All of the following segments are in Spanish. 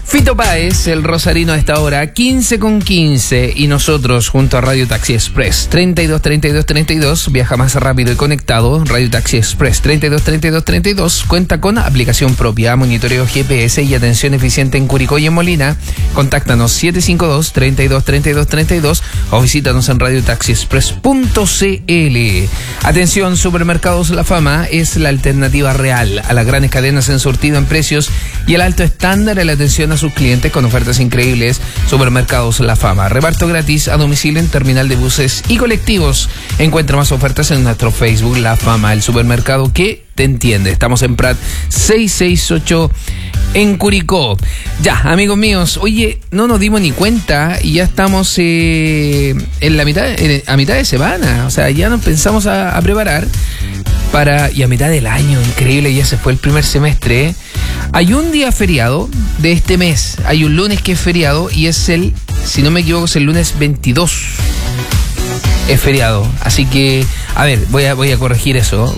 Fito Páez, el rosarino a esta hora, 15:15, y nosotros junto a Radio Taxi Express 32 viaja más rápido y conectado. Radio Taxi Express 32 cuenta con aplicación propia, monitoreo GPS y atención eficiente en Curicó y en Molina. Contáctanos 752-32 o visítanos en radiotaxiexpress.cl. Atención, Supermercados La Fama es la alternativa real a las grandes cadenas en surtido, en precios y el alto estándar en la atención a sus clientes con ofertas increíbles. Supermercados La Fama, reparto gratis a domicilio en terminal de buses y colectivos. Encuentra más ofertas en nuestro Facebook La Fama, el supermercado que te entiende. Estamos en Prat 668 en Curicó. Ya, amigos míos, oye, no nos dimos ni cuenta y ya estamos a mitad de semana. O sea, ya nos pensamos a preparar y a mitad del año, increíble, ya se fue el primer semestre. Hay un día feriado de este mes, hay un lunes que es feriado y es si no me equivoco, es el lunes 22. Es feriado, así que, a ver, voy a corregir eso.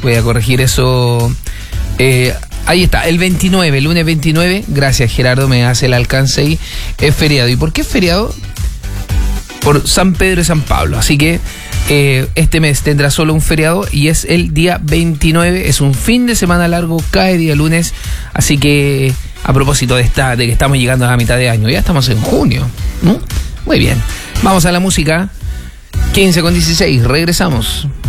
Ahí está, el 29, el lunes 29, gracias Gerardo, me hace el alcance y es feriado. ¿Y por qué es feriado? Por San Pedro y San Pablo, así que este mes tendrá solo un feriado y es el día 29, es un fin de semana largo, cae día lunes, así que a propósito de que estamos llegando a la mitad de año, ya estamos en junio, ¿no? Muy bien, vamos a la música, 15:16, regresamos.